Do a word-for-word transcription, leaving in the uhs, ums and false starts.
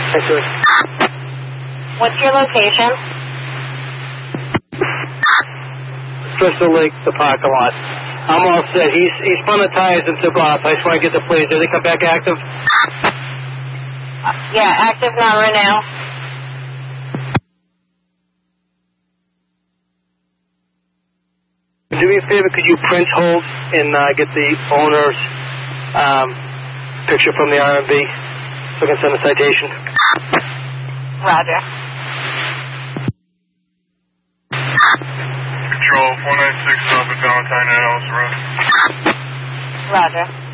Thanks, sir. What's your location? Crystal Lake, the parking lot. I'm all set. He's, he spun the tires and took off. I just want to get the plates. Did they come back active? Uh, yeah, active now, right now. Do me a favor, could you print, hold, and uh, get the owner's um, picture from the R M V so I can send a citation? Roger. Control four nine six off of Valentine House Road. Roger.